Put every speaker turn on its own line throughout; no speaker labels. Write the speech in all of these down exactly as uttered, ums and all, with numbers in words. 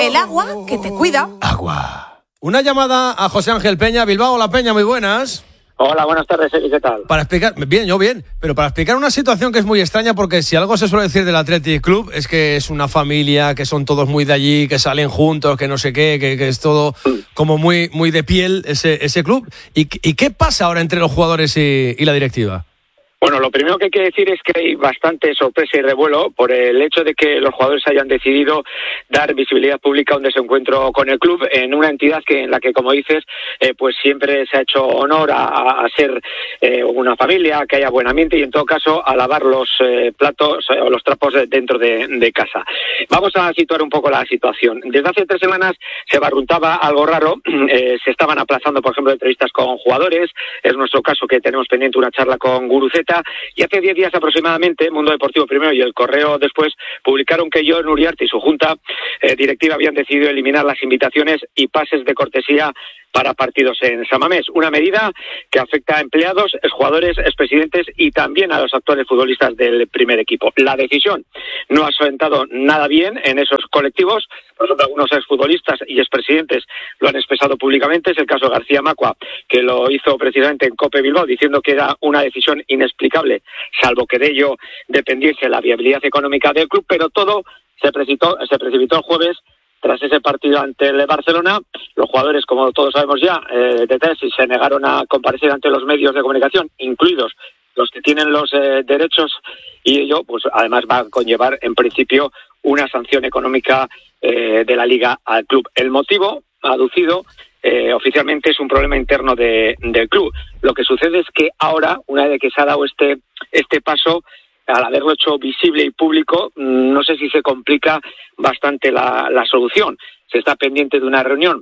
el agua que te cuida.
Agua. Una llamada a José Ángel Peña, Bilbao. La Peña, muy buenas.
Hola, buenas tardes, Eli, ¿qué tal?
Para explicar, bien, yo bien, pero para explicar una situación que es muy extraña, porque si algo se suele decir del Athletic Club es que es una familia, que son todos muy de allí, que salen juntos, que no sé qué, que, que es todo como muy, muy de piel ese, ese club. ¿Y, ¿Y qué pasa ahora entre los jugadores y, y la directiva?
Bueno, lo primero que hay que decir es que hay bastante sorpresa y revuelo por el hecho de que los jugadores hayan decidido dar visibilidad pública a un desencuentro con el club en una entidad que en la que, como dices, eh, pues siempre se ha hecho honor a, a ser eh, una familia, que haya buen ambiente y, en todo caso, a lavar los eh, platos eh, o los trapos dentro de, de casa. Vamos a situar un poco la situación. Desde hace tres semanas se barruntaba algo raro. Eh, se estaban aplazando, por ejemplo, entrevistas con jugadores. Es nuestro caso que tenemos pendiente una charla con Guruceta. Y hace diez días aproximadamente, Mundo Deportivo primero y El Correo después, publicaron que Jon Uriarte y su junta eh, directiva habían decidido eliminar las invitaciones y pases de cortesía para partidos en San Mamés. Una medida que afecta a empleados, exjugadores, expresidentes y también a los actuales futbolistas del primer equipo. La decisión no ha sentado nada bien en esos colectivos. Por ejemplo, algunos exfutbolistas y expresidentes lo han expresado públicamente. Es el caso de García Macua, que lo hizo precisamente en COPE Bilbao, diciendo que era una decisión inexplicable, salvo que de ello dependiese la viabilidad económica del club, pero todo se precipitó, se precipitó el jueves. Tras ese partido ante el Barcelona, los jugadores, como todos sabemos ya, eh, de tesis se negaron a comparecer ante los medios de comunicación, incluidos los que tienen los eh, derechos, y ello, pues además va a conllevar, en principio, una sanción económica eh, de la Liga al club. El motivo aducido eh, oficialmente es un problema interno de, del club. Lo que sucede es que ahora, una vez que se ha dado este, este paso, al haberlo hecho visible y público, no sé si se complica bastante la, la solución. Se está pendiente de una reunión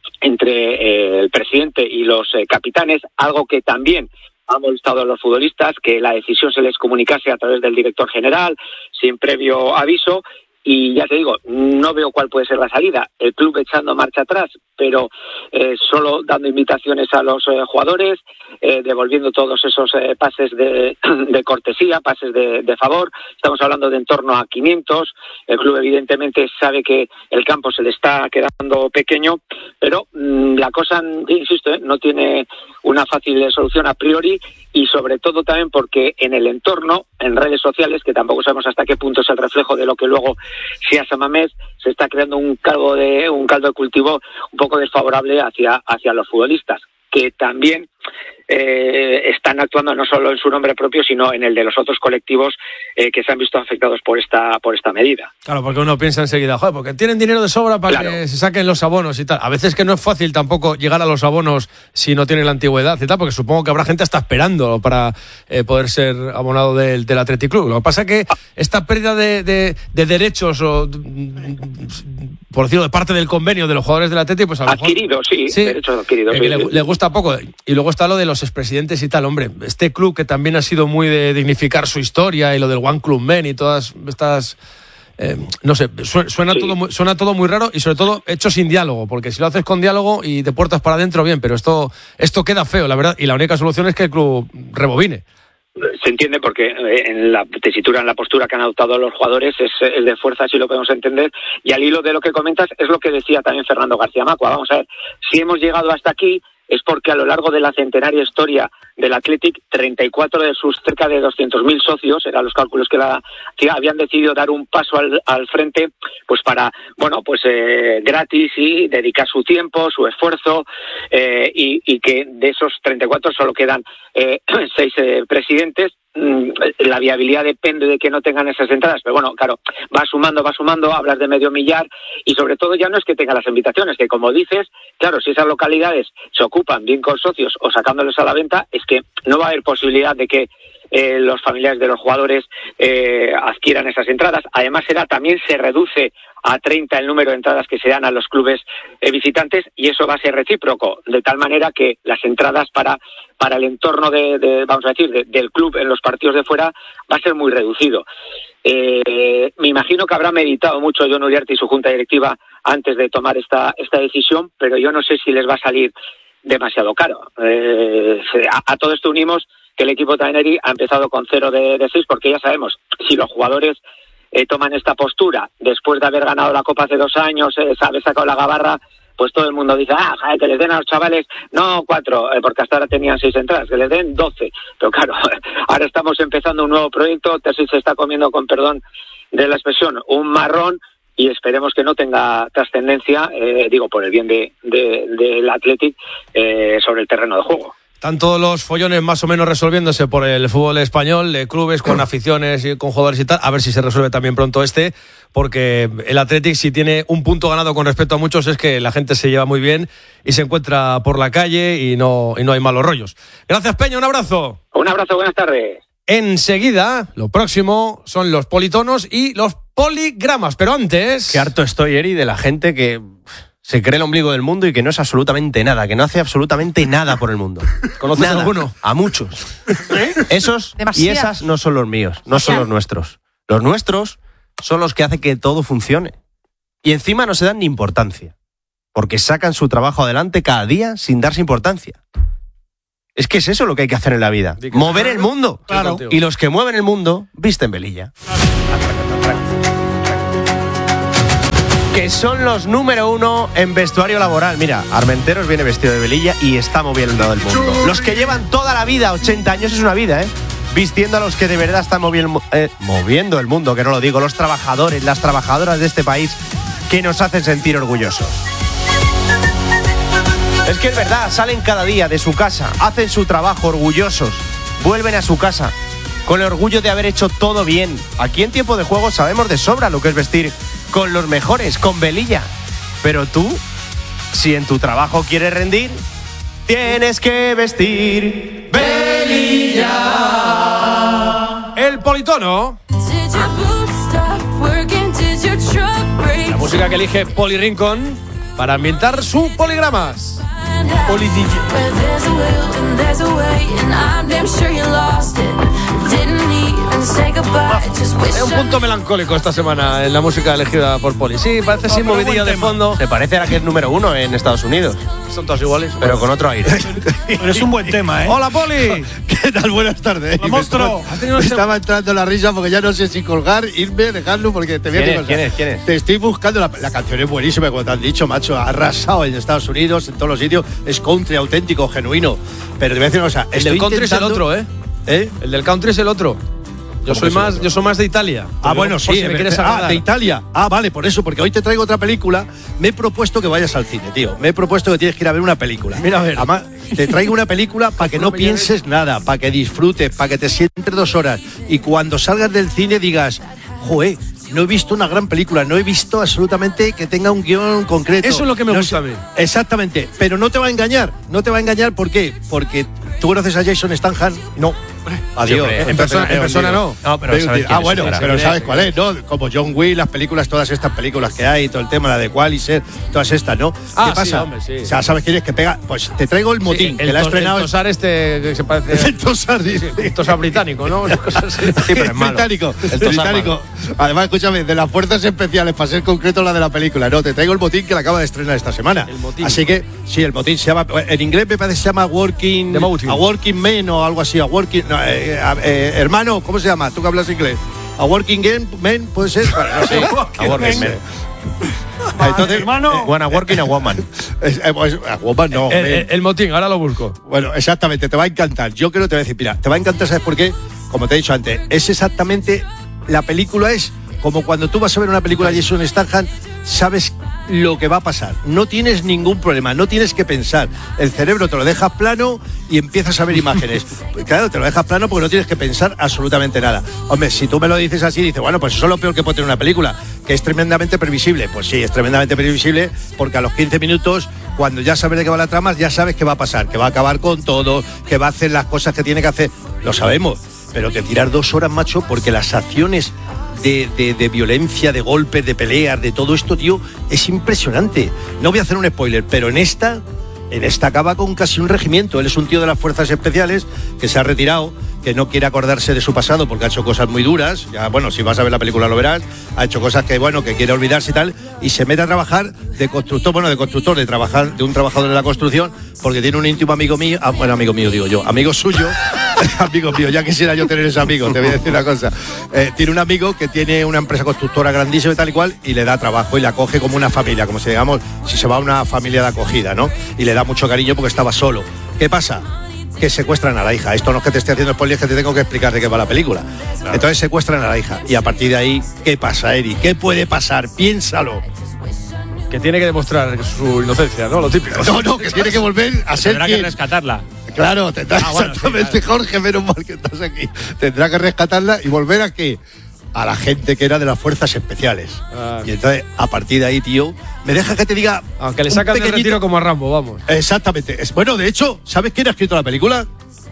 entre eh, el presidente y los eh, capitanes, algo que también ha molestado a los futbolistas, que la decisión se les comunicase a través del director general, sin previo aviso. Y ya te digo, no veo cuál puede ser la salida. El club echando marcha atrás, pero eh, solo dando invitaciones a los eh, jugadores, eh, devolviendo todos esos eh, pases de, de cortesía, pases de, de favor. Estamos hablando de en torno a quinientos. El club evidentemente sabe que el campo se le está quedando pequeño, pero mmm, la cosa, insisto, eh, no tiene una fácil solución a priori, y sobre todo también porque en el entorno, en redes sociales, que tampoco sabemos hasta qué punto es el reflejo de lo que luego sea San Mamés, se está creando un caldo de un caldo de cultivo un poco desfavorable hacia hacia los futbolistas, que también eh, están actuando no solo en su nombre propio, sino en el de los otros colectivos eh, que se han visto afectados por esta por esta medida.
Claro, porque uno piensa enseguida, joder, porque tienen dinero de sobra para claro. que se saquen los abonos y tal. A veces que no es fácil tampoco llegar a los abonos si no tienen la antigüedad y tal, porque supongo que habrá gente hasta esperando para eh, poder ser abonado del, del Athletic Club. Lo que pasa es que esta pérdida de, de, de derechos, o por decirlo, de parte del convenio de los jugadores del Athletic, pues a lo
adquiridos,
mejor,
sí, sí, derechos adquiridos.
Eh,
sí,
le,
sí.
le gusta poco. Y luego está lo de los expresidentes y tal. Hombre, este club que también ha sido muy de dignificar su historia, y lo del One Club Men y todas estas... Eh, no sé, suena, sí. todo muy, suena todo muy raro, y sobre todo hecho sin diálogo, porque si lo haces con diálogo y de puertas para adentro, bien, pero esto, esto queda feo, la verdad, y la única solución es que el club rebobine.
Se entiende porque en la tesitura, en la postura que han adoptado los jugadores es, es de fuerza, si lo podemos entender, y al hilo de lo que comentas es lo que decía también Fernando García Macua. Vamos a ver, si hemos llegado hasta aquí es porque a lo largo de la centenaria historia del Athletic, treinta y cuatro de sus cerca de doscientos mil socios, eran los cálculos que la que habían decidido dar un paso al, al frente, pues para, bueno, pues eh, gratis, y dedicar su tiempo, su esfuerzo, eh, y, y que de esos treinta y cuatro solo quedan eh, seis eh, presidentes. La viabilidad depende de que no tengan esas entradas, pero bueno, claro, va sumando, va sumando, hablas de medio millar, y sobre todo ya no es que tengan las invitaciones, que como dices, claro, si esas localidades se ocupan bien con socios o sacándoles a la venta, es que no va a haber posibilidad de que eh, los familiares de los jugadores eh, adquieran esas entradas. Además, será también se reduce a treinta el número de entradas que se dan a los clubes eh, visitantes, y eso va a ser recíproco, de tal manera que las entradas para para el entorno de, de vamos a decir, de, del club en los partidos de fuera va a ser muy reducido. Eh, me imagino que habrá meditado mucho Jon Uriarte y su junta directiva antes de tomar esta esta decisión, pero yo no sé si les va a salir demasiado caro. Eh, a, a todo esto unimos que el equipo Taineri ha empezado con cero de, de seis, porque ya sabemos, si los jugadores eh, toman esta postura después de haber ganado la Copa hace dos años, eh, haber sacado la gabarra, pues todo el mundo dice, ah, joder, que les den a los chavales, no cuatro, eh, porque hasta ahora tenían seis entradas, que les den doce. Pero claro, ahora estamos empezando un nuevo proyecto, Terzi se está comiendo, con perdón de la expresión, un marrón, y esperemos que no tenga trascendencia, eh, digo, por el bien de, de, del Athletic, eh, sobre el terreno de juego.
Están todos los follones más o menos resolviéndose por el fútbol español, de clubes con aficiones y con jugadores y tal. A ver si se resuelve también pronto este, porque el Athletic, si tiene un punto ganado con respecto a muchos, es que la gente se lleva muy bien y se encuentra por la calle y no, y no hay malos rollos. Gracias, Peña, un abrazo.
Un abrazo, buenas tardes.
Enseguida, lo próximo son los politonos y los poligramas, pero antes...
Qué harto estoy, Eri, de la gente que se cree el ombligo del mundo y que no es absolutamente nada, que no hace absolutamente nada por el mundo.
¿Conoces
nada,
alguno?
A muchos. ¿Eh? Esos
Demasiado.
y esas no son los míos, no son los nuestros. Los nuestros son los que hacen que todo funcione. Y encima no se dan ni importancia, porque sacan su trabajo adelante cada día sin darse importancia. Es que es eso lo que hay que hacer en la vida. Mover el mundo.
Claro.
Y los que mueven el mundo visten velilla. Que son los número uno en vestuario laboral. Mira, Armenteros viene vestido de velilla y está moviendo el mundo. Los que llevan toda la vida, ochenta años es una vida, ¿eh? Vistiendo a los que de verdad están moviendo, eh, moviendo el mundo, que no lo digo, los trabajadores, las trabajadoras de este país que nos hacen sentir orgullosos. Es que es verdad, salen cada día de su casa, hacen su trabajo orgullosos, vuelven a su casa con el orgullo de haber hecho todo bien. Aquí en Tiempo de Juego sabemos de sobra lo que es vestir con los mejores, con velilla. Pero tú, si en tu trabajo quieres rendir, tienes que vestir velilla.
El politono. La música que elige Poli Rincón para ambientar su poligramas. Poli D J. Es un punto melancólico esta semana en la música elegida por Poli. Sí, parece sin
no,
movidillo de fondo.
Se parece a la que es número uno en Estados Unidos.
Son todos iguales,
pero con otro aire.
Pero es un buen tema, ¿eh?
Hola, Poli.
¿Qué tal? Buenas tardes.
Hola, monstruo.
Me, me estaba entrando la risa porque ya no sé si colgar, irme, dejarlo, porque te voy a
decir. ¿Quién es? ¿Quién es?
Te estoy buscando. La, la canción es buenísima, como te han dicho, macho. Ha arrasado en Estados Unidos, en todos los sitios. Es country auténtico, genuino. Pero te voy a decir una cosa.
El del country es el otro, ¿eh?
¿Eh?
El del country es el otro. Yo soy más, yo soy más de Italia.
Ah, bueno, sí.
Si me quieres
ah, de Italia. Ah, vale, por eso, porque hoy te traigo otra película. Me he propuesto que vayas al cine, tío. Me he propuesto que tienes que ir a ver una película.
Mira, a ver.
Además, te traigo una película para que no pienses nada, para que disfrutes, para que te sientes dos horas. Y cuando salgas del cine digas, joder, no he visto una gran película, no he visto absolutamente que tenga un guión concreto.
Eso es lo que me
no
gusta
sé,
a mí.
Exactamente, pero no te va a engañar. No te va a engañar, ¿por qué? Porque tú conoces a Jason Statham. No. Adiós.
Sí, en persona, en persona no.
No, pero sabes
ah, bueno,
es,
pero sabes cuál es, ¿no? Como John Wick, las películas, todas estas películas que hay, todo el tema, la de Qualiser, todas estas, ¿no?
Ah,
¿qué pasa?
Sí, hombre, sí.
O sea, ¿sabes quién es que pega? Pues te traigo el motín,
sí,
que
el
la ha
tos,
estrenado.
El tosar este que se parece.
El tosar, dice.
Sí, el tosar británico, ¿no? Una cosa así.
Sí, pero es malo.
británico.
El
El
tosar
británico. Además, escúchame, de las fuerzas especiales, para ser concreto, la de la película. No, te traigo el motín que la acaba de estrenar esta semana.
El motín.
Así que, sí, el motín se llama. En inglés me parece que se llama Working. A Working Man o algo así. A Working. No, eh, eh, hermano, ¿cómo se llama? Tú que hablas inglés. A Working Man, ¿puede ser? Bueno, no sé.
A Working Man.
Entonces,
hermano.
Bueno, a Working a Woman.
Es, eh, pues, a woman no.
El, el, el motín, ahora lo busco.
Bueno, exactamente, te va a encantar. Yo creo que te voy a decir, mira, te va a encantar, ¿sabes por qué? Como te he dicho antes, es exactamente. La película es como cuando tú vas a ver una película de Jason Statham, sabes lo que va a pasar. No tienes ningún problema, no tienes que pensar. El cerebro te lo dejas plano y empiezas a ver imágenes. Pues claro, te lo dejas plano porque no tienes que pensar absolutamente nada. Hombre, si tú me lo dices así, dices, bueno, pues eso es lo peor que puede tener una película, que es tremendamente previsible. Pues sí, es tremendamente previsible porque a los quince minutos, cuando ya sabes de qué va la trama, ya sabes qué va a pasar, que va a acabar con todo, que va a hacer las cosas que tiene que hacer. Lo sabemos, pero que tirar dos horas, macho, porque las acciones De, de, de violencia, de golpes, de peleas, de todo esto, tío, es impresionante. No voy a hacer un spoiler, pero en esta, en esta acaba con casi un regimiento. Él es un tío de las fuerzas especiales que se ha retirado, que no quiere acordarse de su pasado porque ha hecho cosas muy duras. Ya, bueno, si vas a ver la película lo verás. Ha hecho cosas que, bueno, que quiere olvidarse y tal, y se mete a trabajar de constructor, bueno, de constructor, de trabajar, de un trabajador de la construcción, porque tiene un íntimo amigo mío, ah, bueno, amigo mío digo yo, amigo suyo, Amigo mío, ya quisiera yo tener ese amigo, te voy a decir una cosa. Eh, tiene un amigo que tiene una empresa constructora grandísima y tal y cual, y le da trabajo y la acoge como una familia, como si digamos, si se va a una familia de acogida, ¿no? Y le da mucho cariño porque estaba solo. ¿Qué pasa? Que secuestran a la hija. Esto no es que te esté haciendo spoilers, que te tengo que explicar de qué va la película. Claro. Entonces secuestran a la hija. Y a partir de ahí, ¿qué pasa, Eri? ¿Qué puede pasar? Piénsalo.
Que tiene que demostrar su inocencia, ¿no? Lo típico.
No, no, que tiene que volver a ser
Tendrá
quien...
que rescatarla.
Claro, tendrá, ah, bueno, exactamente, sí, claro. Jorge, menos mal que estás aquí. Tendrá que rescatarla y volver a qué? A la gente que era de las fuerzas especiales. Ah. Y entonces, a partir de ahí, tío, me deja que te diga...
Aunque le sacan de retiro como a Rambo, vamos.
Exactamente. Es, bueno, de hecho, ¿sabes quién ha escrito la película?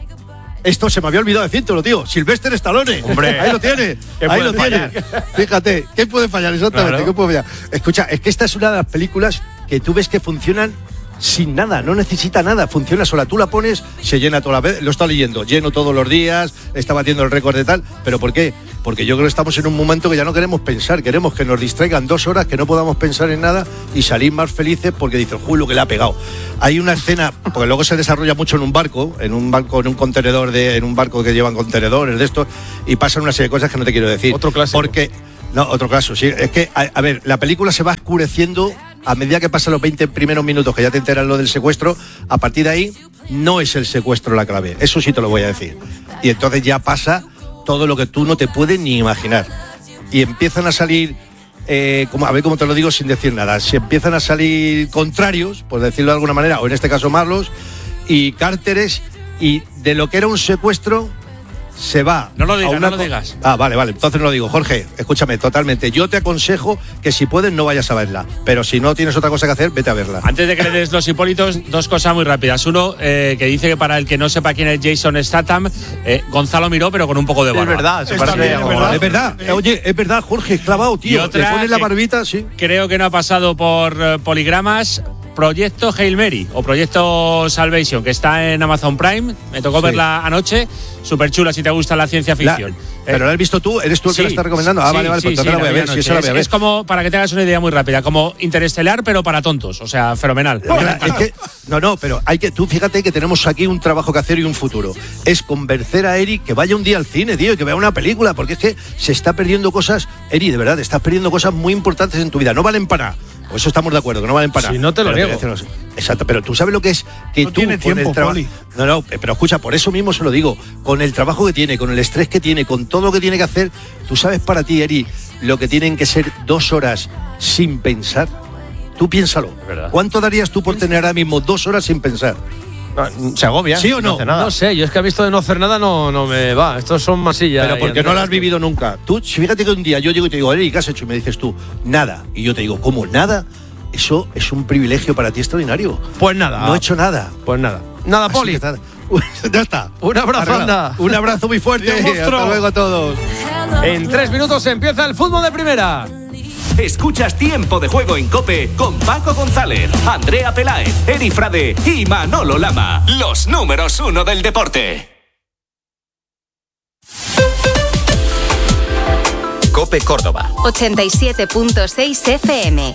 Esto se me había olvidado decírtelo, tío. Sylvester Stallone.
Hombre.
Ahí lo tiene. Ahí lo tiene. Fíjate, ¿qué puede fallar exactamente? Claro. ¿Qué puede fallar? Escucha, es que esta es una de las películas que tú ves que funcionan sin nada, no necesita nada, funciona sola. Tú la pones, se llena toda la vez, lo está leyendo, lleno todos los días, está batiendo el récord de tal. ¿Pero por qué? Porque yo creo que estamos en un momento que ya no queremos pensar, queremos que nos distraigan dos horas, que no podamos pensar en nada y salir más felices porque dicen, uy, lo que le ha pegado. Hay una escena, porque luego se desarrolla mucho en un barco, en un barco, en un contenedor, de, en un barco que llevan contenedores de estos, y pasan una serie de cosas que no te quiero decir.
Otro clásico.
Porque, no, otro caso, sí. Es que, a, a ver, la película se va oscureciendo a medida que pasan los veinte primeros minutos, que ya te enteras lo del secuestro. A partir de ahí, no es el secuestro la clave. Eso sí te lo voy a decir. Y entonces ya pasa todo lo que tú no te puedes ni imaginar. Y empiezan a salir, eh, como, a ver cómo te lo digo sin decir nada, si empiezan a salir contrarios, por decirlo de alguna manera, o en este caso Marlos, y cárteres, y de lo que era un secuestro... se va.
No lo digas,
a una...
no lo digas.
Ah, vale, vale, entonces no lo digo. Jorge, escúchame, totalmente. Yo te aconsejo que si puedes no vayas a verla, pero si no tienes otra cosa que hacer, vete a verla.
Antes de que le des los hipólitos, dos cosas muy rápidas. Uno, eh, que dice que para el que no sepa quién es Jason Statham, eh, Gonzalo miró, pero con un poco de barba.
Es verdad, se
Está
parece
bien,
a
es verdad.
Es verdad, eh, oye, es verdad, Jorge, clavado, tío.
Y otra
Te pones la
que
barbita, sí.
Creo que no ha pasado por eh, poligramas. Proyecto Hail Mary o Proyecto Salvation, que está en Amazon Prime. Me tocó
Sí.
verla anoche. Súper chula si te gusta la ciencia ficción.
La, ¿Pero la has visto tú? ¿Eres tú el
sí,
que la estás recomendando? Ah,
sí,
vale, vale,
sí,
pues
sí,
entonces la voy a ver.
vi
Sí, esa la voy a
es,
ver.
es como, para que te hagas una idea muy rápida, como Interestelar, pero para tontos. O sea, fenomenal.
Mira, es que, no, no, pero hay que, tú fíjate que tenemos aquí un trabajo que hacer y un futuro. Es convencer a Eri que vaya un día al cine, tío, y que vea una película, porque es que se está perdiendo cosas. Eri, de verdad, estás perdiendo cosas muy importantes en tu vida. No valen para nada. Por eso estamos de acuerdo, que no valen para nada.
Si no te lo
Pero
niego.
te decir, exacto, pero tú sabes lo que es que
No
tú
tiene
con
tiempo,
el trabajo.
Poli.
No, no, pero escucha, por eso mismo se lo digo. Con el trabajo que tiene, con el estrés que tiene, con todo lo que tiene que hacer, tú sabes para ti, Eri, lo que tienen que ser dos horas sin pensar. Tú piénsalo. ¿Cuánto darías tú por tener ahora mismo dos horas sin pensar?
Se agobia.
¿Sí o no?
hace nada.
No sé, yo es que he visto de no hacer nada, no, no me va. Estos son masillas.
Pero porque no lo has vivido nunca. Tú, fíjate que un día yo llego y te digo, Eri, ¿qué has hecho? Y me dices tú, nada. Y yo te digo, ¿cómo nada? Eso es un privilegio para ti extraordinario.
Pues nada.
No he hecho nada.
Pues nada. Nada,
Así
Poli.
que nada. Ya está.
Un abrazo,
Arreglado.
anda.
Un abrazo muy fuerte.
Adiós, monstruo.
Hasta luego a todos.
En tres minutos empieza el fútbol de primera.
Escuchas Tiempo de Juego en COPE con Paco González, Andrea Peláez, Eri Frade y Manolo Lama. Los números uno del deporte. COPE Córdoba.
ochenta y siete punto seis F M.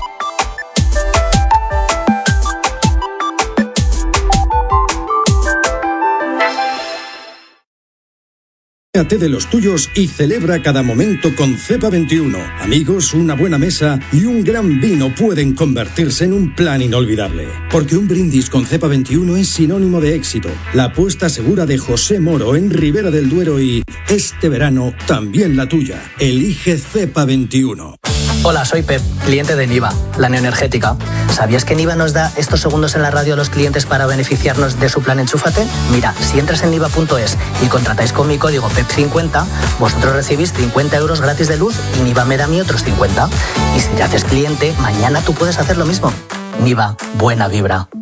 Cuídate de los tuyos y celebra cada momento con Cepa veintiuno. Amigos, una buena mesa y un gran vino pueden convertirse en un plan inolvidable. Porque un brindis con Cepa veintiuno es sinónimo de éxito. La apuesta segura de José Moro en Ribera del Duero y, este verano, también la tuya. Elige Cepa veintiuno.
Hola, soy Pep, cliente de Niva, la neoenergética. ¿Sabías que Niva nos da estos segundos en la radio a los clientes para beneficiarnos de su plan Enchúfate? Mira, si entras en niva punto es y contratáis con mi código P E P cincuenta, vosotros recibís cincuenta euros gratis de luz y Niva me da a mí otros cincuenta. Y si te haces cliente, mañana tú puedes hacer lo mismo. Niva, buena vibra.